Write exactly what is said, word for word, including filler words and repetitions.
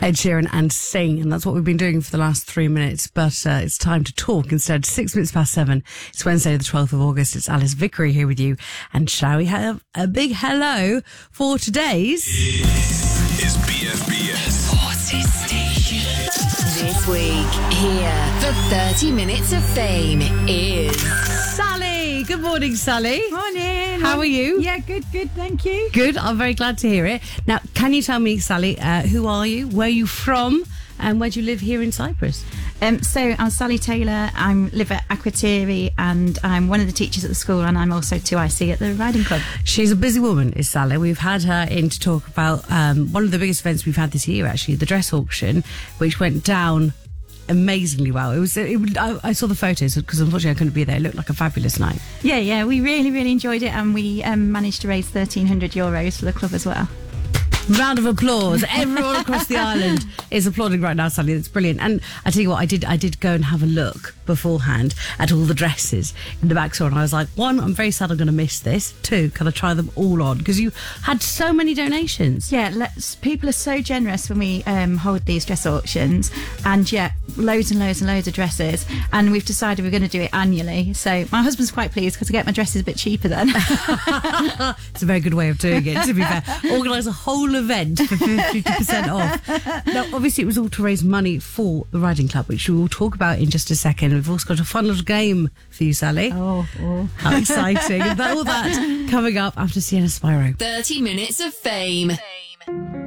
Ed Sheeran and Sing, and that's what we've been doing for the last three minutes, but uh, it's time to talk instead. Six minutes past seven. It's Wednesday the twelfth of August. It's Alice Vickery here with you, and shall we have a big hello for today's... Is B F B S Forty Station. This week, here for thirty minutes of fame is... Sally! Good morning, Sally. Morning. How are you? Yeah, good, good, thank you. Good, I'm very glad to hear it. Now, can you tell me, Sally, uh, who are you, where are you from, and where do you live here in Cyprus? Um, so I'm Sally Taylor, I live at Aquatiri and I'm one of the teachers at the school, and I'm also two I C at the Riding Club. She's a busy woman, is Sally. We've had her in to talk about um, one of the biggest events we've had this year, actually, the dress auction, which went down amazingly well. It was. It, I, I saw the photos because unfortunately I couldn't be there. It looked like a fabulous night. Yeah, yeah, we really, really enjoyed it, and we um, managed to raise thirteen hundred euros for the club as well. Round of applause. Everyone across the island is applauding right now, Sally. That's brilliant. And I tell you what, I did I did go and have a look beforehand at all the dresses in the back store, and I was like, one, I'm very sad I'm going to miss this. Two, can I try them all on? Because you had so many donations. Yeah, let's, people are so generous when we um, hold these dress auctions, and yeah, loads and loads and loads of dresses, and we've decided we're going to do it annually. So my husband's quite pleased because I get my dresses a bit cheaper then. It's a very good way of doing it, to be fair. Organise a whole event for fifty percent off. Now, obviously, it was all to raise money for the Riding Club, which we will talk about in just a second. We've also got a fun little game for you, Sally. Oh, oh. How exciting. All that coming up after Sienna Spyro. thirty minutes of fame.